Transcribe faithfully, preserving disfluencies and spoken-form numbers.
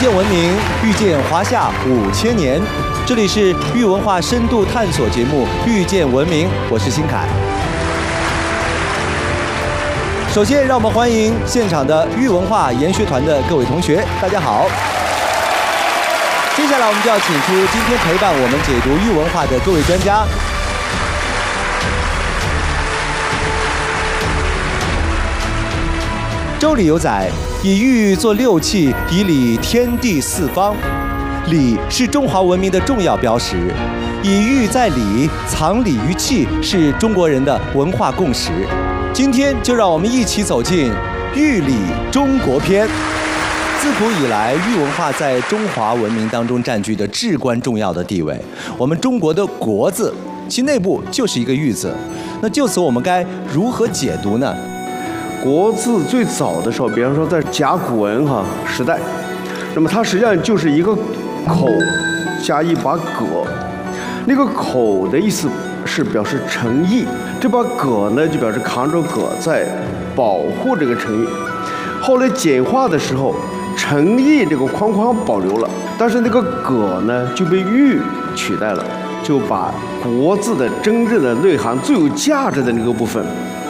见文明，遇见华夏五千年。这里是豫文化深度探索节目《遇见文明》，我是新凯。首先，让我们欢迎现场的豫文化研学团的各位同学，大家好。接下来，我们就要请出今天陪伴我们解读豫文化的各位专家。周礼有载：“以玉作六器，以礼天地四方。”礼是中华文明的重要标识，以玉在礼，藏礼于器，是中国人的文化共识。今天就让我们一起走进《豫礼中国篇》。自古以来，豫文化在中华文明当中占据着至关重要的地位。我们中国的国字，其内部就是一个玉字。那就此，我们该如何解读呢？ 国字最早的时候，比方说在甲骨文哈时代，那么它实际上就是一个口加一把戈，那个口的意思是表示诚意，这把戈呢就表示扛着戈在保护这个诚意。后来简化的时候，诚意这个框框保留了，但是那个戈呢就被玉取代了，就把国字的真正的内涵最有价值的那个部分